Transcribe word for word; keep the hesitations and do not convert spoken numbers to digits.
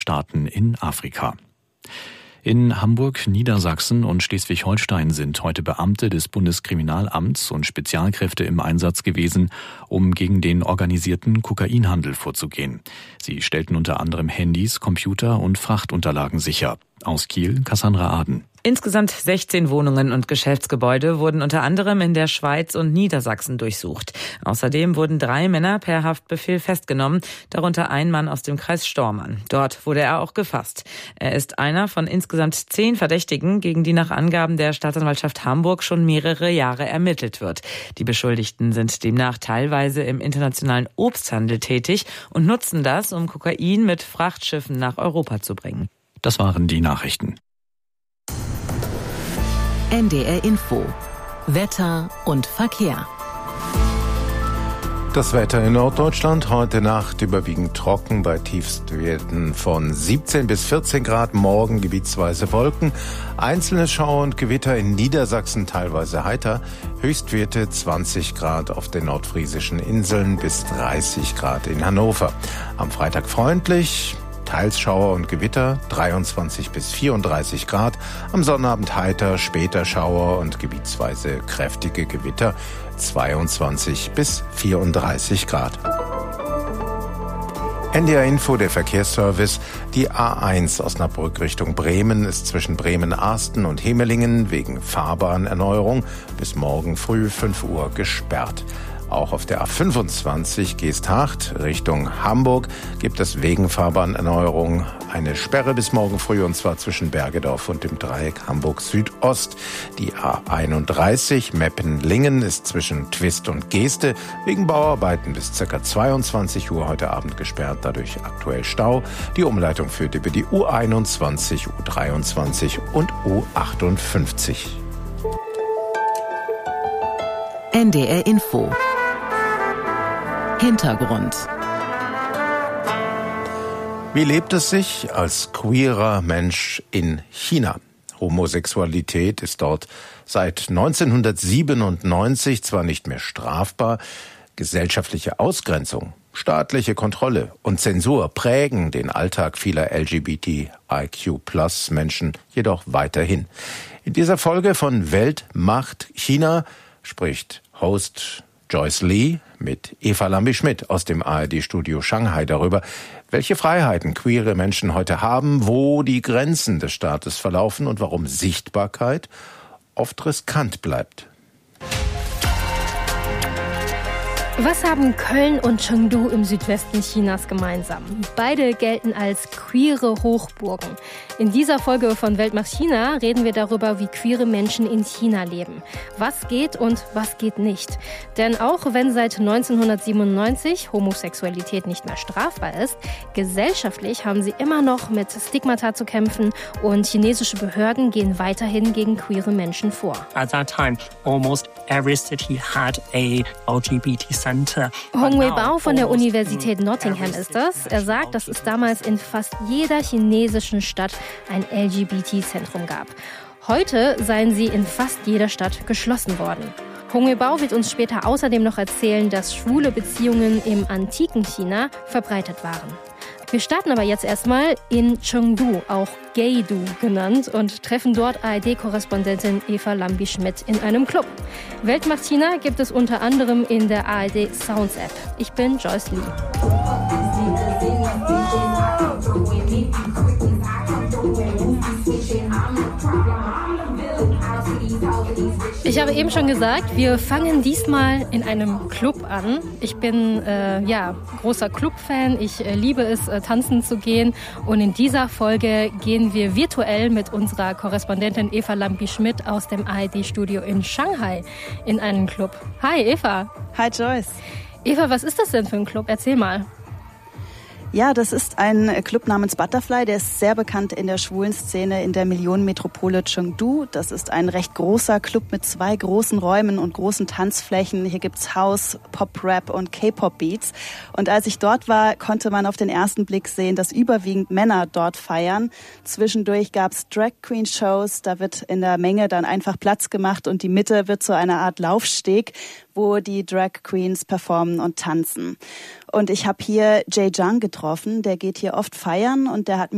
Staaten in Afrika. In Hamburg, Niedersachsen und Schleswig-Holstein sind heute Beamte des Bundeskriminalamts und Spezialkräfte im Einsatz gewesen, um gegen den organisierten Kokainhandel vorzugehen. Sie stellten unter anderem Handys, Computer und Frachtunterlagen sicher. Aus Kiel, Cassandra Aden. Insgesamt sechzehn Wohnungen und Geschäftsgebäude wurden unter anderem in der Schweiz und Niedersachsen durchsucht. Außerdem wurden drei Männer per Haftbefehl festgenommen, darunter ein Mann aus dem Kreis Stormann. Dort wurde er auch gefasst. Er ist einer von insgesamt zehn Verdächtigen, gegen die nach Angaben der Staatsanwaltschaft Hamburg schon mehrere Jahre ermittelt wird. Die Beschuldigten sind demnach teilweise im internationalen Obsthandel tätig und nutzen das, um Kokain mit Frachtschiffen nach Europa zu bringen. Das waren die Nachrichten. N D R Info. Wetter und Verkehr. Das Wetter in Norddeutschland heute Nacht überwiegend trocken bei Tiefstwerten von siebzehn bis vierzehn Grad, morgen gebietsweise Wolken, einzelne Schauer und Gewitter in Niedersachsen teilweise heiter, Höchstwerte zwanzig Grad auf den nordfriesischen Inseln bis dreißig Grad in Hannover. Am Freitag freundlich, teils Schauer und Gewitter, dreiundzwanzig bis vierunddreißig Grad. Am Sonnabend heiter, später Schauer und gebietsweise kräftige Gewitter, zweiundzwanzig bis vierunddreißig Grad. N D R Info, der Verkehrsservice. Die A eins Osnabrück Richtung Bremen ist zwischen Bremen-Arsten und Hemelingen wegen Fahrbahnerneuerung bis morgen früh fünf Uhr gesperrt. Auch auf der A fünfundzwanzig Geesthacht Richtung Hamburg gibt es wegen Fahrbahnerneuerung eine Sperre bis morgen früh, und zwar zwischen Bergedorf und dem Dreieck Hamburg Südost. Die A einunddreißig Meppen-Lingen ist zwischen Twist und Geeste wegen Bauarbeiten bis ca. zweiundzwanzig Uhr heute Abend gesperrt, dadurch aktuell Stau. Die Umleitung führt über die U einundzwanzig, U dreiundzwanzig und U achtundfünfzig. N D R Info. Hintergrund. Wie lebt es sich als queerer Mensch in China? Homosexualität ist dort seit neunzehnhundertsiebenundneunzig zwar nicht mehr strafbar, gesellschaftliche Ausgrenzung, staatliche Kontrolle und Zensur prägen den Alltag vieler L G B T I Q Plus Menschen jedoch weiterhin. In dieser Folge von Welt macht China spricht Host Joyce Lee mit Eva Lambi-Schmidt aus dem A R D-Studio Shanghai darüber, welche Freiheiten queere Menschen heute haben, wo die Grenzen des Staates verlaufen und warum Sichtbarkeit oft riskant bleibt. Was haben Köln und Chengdu im Südwesten Chinas gemeinsam? Beide gelten als queere Hochburgen. In dieser Folge von Welt macht China reden wir darüber, wie queere Menschen in China leben. Was geht und was geht nicht. Denn auch wenn seit neunzehnhundertsiebenundneunzig Homosexualität nicht mehr strafbar ist, gesellschaftlich haben sie immer noch mit Stigmata zu kämpfen und chinesische Behörden gehen weiterhin gegen queere Menschen vor. At that time, almost every city had a L G B T center. Hong Wei-Bao von der Universität Nottingham ist das. Er sagt, dass es damals in fast jeder chinesischen Stadt ein L G B T-Zentrum gab. Heute seien sie in fast jeder Stadt geschlossen worden. Hong Wei-Bao wird uns später außerdem noch erzählen, dass schwule Beziehungen im antiken China verbreitet waren. Wir starten aber jetzt erstmal in Chengdu, auch Gay-Du genannt, und treffen dort A R D-Korrespondentin Eva Lambi-Schmidt in einem Club. Welt macht China gibt es unter anderem in der A R D Sounds App. Ich bin Joyce Lee. Ich habe eben schon gesagt, wir fangen diesmal in einem Club an. Ich bin äh, ja großer Club-Fan. Ich äh, liebe es, äh, tanzen zu gehen. Und in dieser Folge gehen wir virtuell mit unserer Korrespondentin Eva Lambi-Schmidt aus dem A R D-Studio in Shanghai in einen Club. Hi Eva. Hi Joyce. Eva, was ist das denn für ein Club? Erzähl mal. Ja, das ist ein Club namens Butterfly, der ist sehr bekannt in der schwulen Szene in der Millionenmetropole Chengdu. Das ist ein recht großer Club mit zwei großen Räumen und großen Tanzflächen. Hier gibt's House, Pop-Rap und K-Pop-Beats. Und als ich dort war, konnte man auf den ersten Blick sehen, dass überwiegend Männer dort feiern. Zwischendurch gab's Drag-Queen-Shows, da wird in der Menge dann einfach Platz gemacht und die Mitte wird zu einer Art Laufsteg, wo die Drag Queens performen und tanzen. Und ich habe hier Jay Zhang getroffen, der geht hier oft feiern und der hat mir